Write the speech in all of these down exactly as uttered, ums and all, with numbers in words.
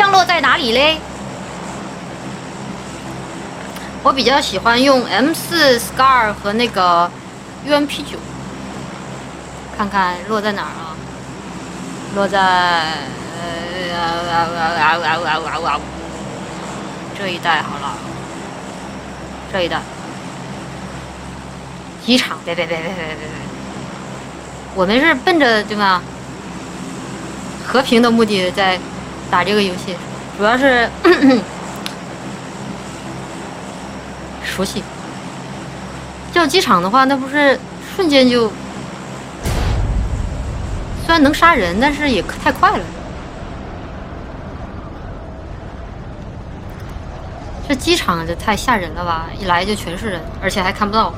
降落在哪里嘞？我比较喜欢用 M 四 Scar 和那个 U M P 九，看看落在哪儿啊？落在呃这一带好了，这一带机场，别别别别别别别，我们是奔着对吧？和平的目的在打这个游戏，主要是熟悉。叫机场的话，那不是瞬间就，虽然能杀人，但是也太快了。这机场这太吓人了吧！一来就全是人，而且还看不到。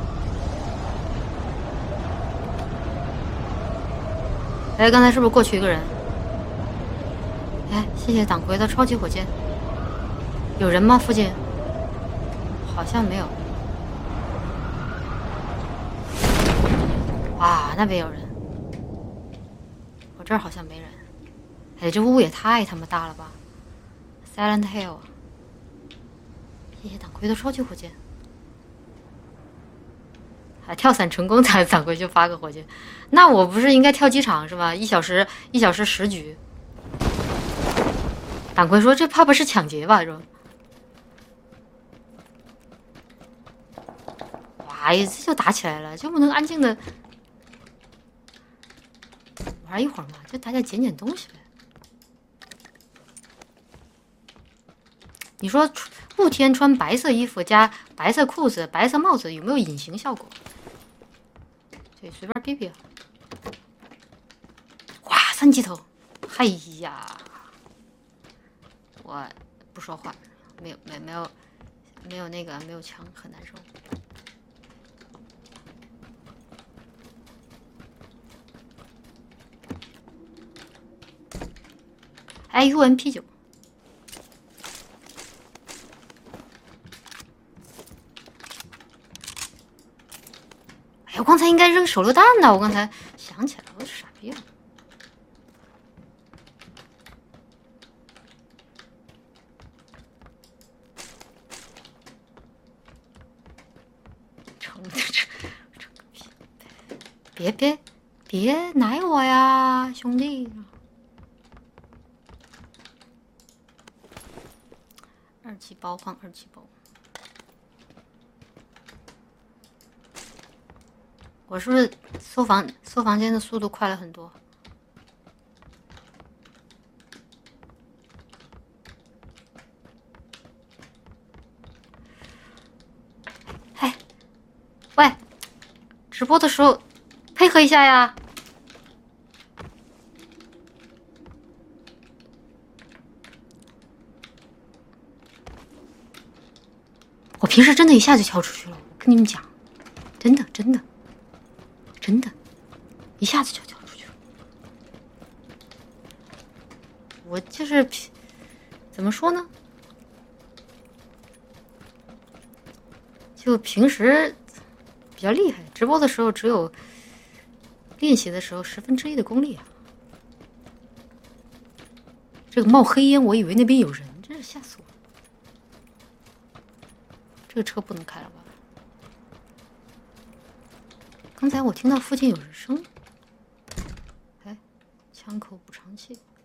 哎，刚才是不是过去一个人？哎，谢谢党魁的超级火箭。有人吗？附近？好像没有。哇，那边有人。我这儿好像没人。哎，这屋也太他妈大了吧 ！Silent Hill。谢谢党魁的超级火箭。还跳伞成功才党魁就发个火箭，那我不是应该跳机场是吧？一小时一小时十局。党魁说这怕不是抢劫吧？说，哇，这就打起来了，就不能安静的玩一会儿嘛？就大家捡捡东西呗。你说雾天穿白色衣服加白色裤子、白色帽子有没有隐形效果？对，随便逼逼。哇，三级头！哎呀，我不说话，没有没没有没有那个没有枪，很难受。哎 ，U M P 九。我刚才应该扔手榴弹的，我刚才想起来了，我傻逼了。成这成个屁！别别别奶我呀，兄弟！二级包换二级包。我是不是搜房搜房间的速度快了很多？哎，喂，直播的时候配合一下呀！我平时真的一下就跳出去了，我跟你们讲，真的真的。真的，一下子就跳出去了。我就是怎么说呢？就平时比较厉害，直播的时候只有练习的时候十分之一的功力啊。这个冒黑烟，我以为那边有人，真是吓死我了。这个车不能开了吧？刚才我听到附近有人声，哎，枪口补偿器。